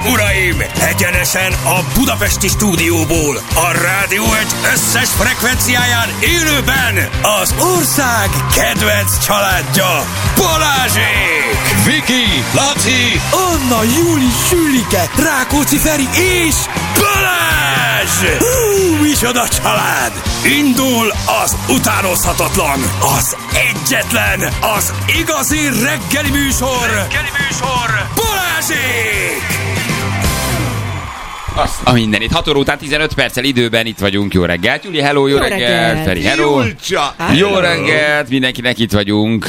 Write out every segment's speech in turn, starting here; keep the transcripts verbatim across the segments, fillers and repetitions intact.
uraim, egyenesen a budapesti stúdióból, a Rádió egy összes frekvenciáján élőben az ország kedvenc családja, Balázsék! Viki, Laci, Anna, Júli, Sülike, Rákóczi Feri és Balázs! Hú, micsoda család! Indul az utánozhatatlan, az egyetlen, az igazi reggeli műsor, reggeli műsor, Balázsék! Azt a mindenit. hat óra után tizenöt perccel időben itt vagyunk. Jó reggelt, Júli, hello, jó, jó reggelt. reggelt. Feri, hello. Julcsa. Jó reggelt, mindenkinek itt vagyunk.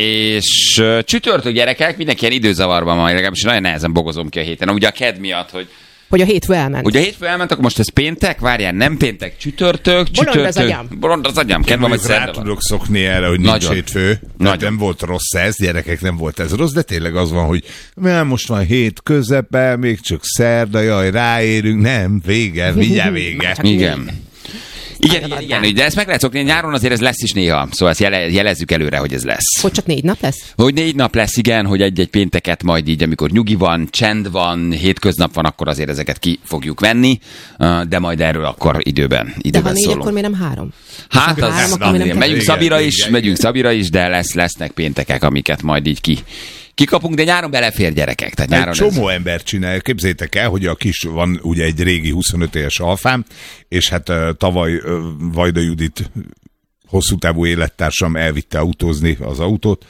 És uh, csütörtök gyerekek, mindenki ilyen időzavarban van, legalábbis nagyon nehezen bogozom ki a héten. Ugye a kedd miatt, hogy Hogy a hétfő elment. Ugye a hétfő elment, akkor most ez péntek? Várjál, nem péntek, csütörtök, csütörtök. Bolond az agyam. Bolond az agyam. Kedvem, hogy rá szerda tudok szokni erre, hogy nincs Nagyon. hétfő. Nem volt rossz ez, gyerekek, nem volt ez rossz, de tényleg az van, hogy mert most van hét közepe, még csak szerda, jaj, ráérünk, nem, vége, mindjárt vége. Igen. Igen, igen, igen, de ezt meg lehet szokni, nyáron azért ez lesz is néha, szóval ezt jele, jelezzük előre, hogy ez lesz. Hogy csak négy nap lesz? Hogy négy nap lesz, igen, hogy egy-egy pénteket majd így, amikor nyugi van, csend van, hétköznap van, akkor azért ezeket ki fogjuk venni, de majd erről akkor időben, időben De ha négy, szólunk. akkor miért nem három? Hát Ha az, három, akkor az miért igen, nem megyünk kettő? Szabira Igen, is, igen, megyünk igen. Szabira is, de lesz, lesznek péntekek, amiket majd így ki kikapunk, de nyáron belefér gyerekek. Tehát nyáron Egy csomó ez... ember csinálja. Képzétek el, hogy a kis van ugye egy régi huszonöt éves alfám, és hát uh, tavaly uh, Vajda Judit hosszú távú élettársam elvitte autózni az autót.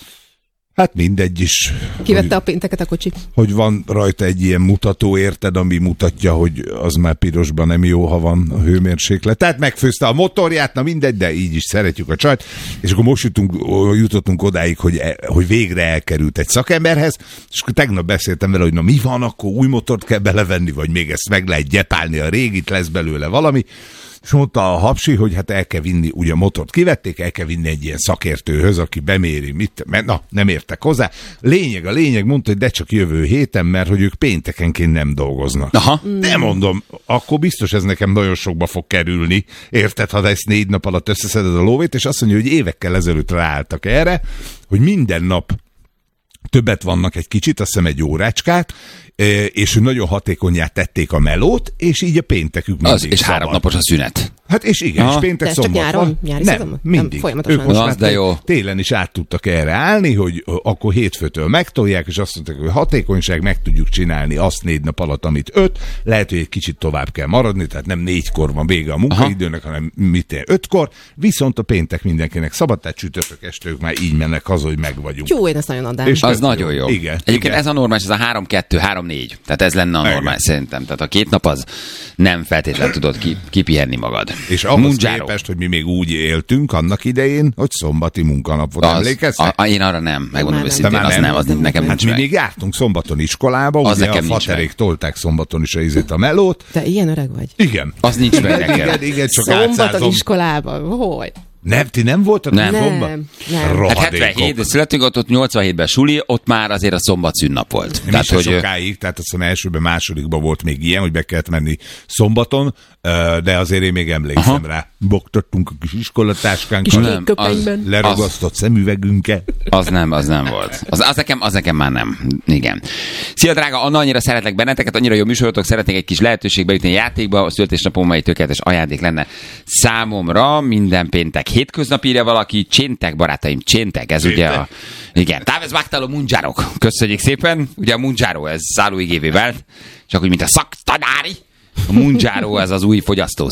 Hát mindegy is. Kivette hogy, a pénteket a kocsi. hogy van rajta egy ilyen mutató, érted, ami mutatja, hogy az már pirosban nem jó, ha van a hőmérséklet. Tehát megfőzte a motorját, na mindegy, de így is szeretjük a csajt. És akkor most jutunk, jutottunk odáig, hogy, hogy végre elkerült egy szakemberhez, és akkor tegnap beszéltem vele, hogy na mi van, akkor új motort kell belevenni, vagy még ezt meg lehet gyepálni a régit, lesz belőle valami. És mondta a hapsi, hogy hát el kell vinni, ugye a motort kivették, el kell vinni egy ilyen szakértőhöz, aki beméri, mit, mert na, nem értek hozzá. Lényeg a lényeg, mondta, hogy de csak jövő héten, mert hogy ők péntekenként nem dolgoznak. Aha. De mondom, akkor biztos ez nekem nagyon sokba fog kerülni, érted, ha ezt négy nap alatt összeszeded a lóvét, és azt mondja, hogy évekkel ezelőtt ráálltak erre, hogy minden nap többet vannak egy kicsit, azt hiszem egy órácskát, és nagyon hatékonyá tették a melót, és így a péntekük mindig Az, és szabad. három napos a szünet. Hát és igen, Aha. és péntek De ez csak szombat nyáron? van. Nyári Nem, szezonban? mindig. Nem, folyamatosan. Ők most Az, már de jó. télen is át tudtak erre állni, hogy akkor hétfőtől megtolják, és azt mondták, hogy hatékonyság, meg tudjuk csinálni azt négy nap alatt, amit öt, lehet, hogy egy kicsit tovább kell maradni, tehát nem négykor van vége a munkaidőnek, Aha. hanem mit ér, ötkor, viszont a péntek mindenkinek szabad, tehát csütörtök este ők már így mennek haza, hogy meg vagyunk. Jó, én ezt nagyon adám. És Az tök nagyon jó. Igen. Egyébként igen. ez a normális, ez a három kettő, három négy. Tehát ez lenne a Igen. normális szerintem. Tehát a két nap az nem feltétlenül tudod ki, kipihenni magad. És ahhoz Mundzsáró. képest, hogy mi még úgy éltünk annak idején, hogy szombati munkanap volt, Az, emlékeztek? a, a, én arra nem, megmondom Már őszintén, nem. az Te nem, már az nem? nekem Hát nincs mi meg. még jártunk szombaton iskolába, Az ugye a nekem nincs faterék meg. tolták szombaton is a izét a melót. Te ilyen öreg vagy. Igen. Az nincs meg nekem. Igen, igen, csak Szombaton átszálltom. iskolában. Hogy? Nem, ti nem voltak Nem. szombat? Nem, nem. Hát Rohadékok. hetvenhét, de születünk, ott, ott nyolcvanhétben suli, ott már azért a szombat szünnap volt. Nem Tehát, is hogy... hogy sokáig, tehát azt hiszem elsőben, másodikban volt még ilyen, hogy be kellett menni szombaton, de azért én még emlékszem Aha. rá. Bogtattunk a kis Kis iskolatáskánkat, Nem, köpenyben. leragasztott szemüvegünket. az nem, az nem volt. Az, az, nekem, az nekem már nem. Igen. Szia, drága Anna, annyira szeretlek benneteket, annyira jó műsorotok, szeretnék egy kis lehetőségbe jutni a játékba, a születésnapom egy tökéletes ajándék lenne számomra, minden péntek hétköznap, írja valaki, cséntek, barátaim, cséntek, ez Cséntek. ugye a... Igen, Távez Vágtáló Mundzsárok. Köszönjük szépen. Ugye a Mundzsáró, ez szállóigévé vált, csak úgy, mint a szaktanári. A Mundzsáró, ez az új fogyasztó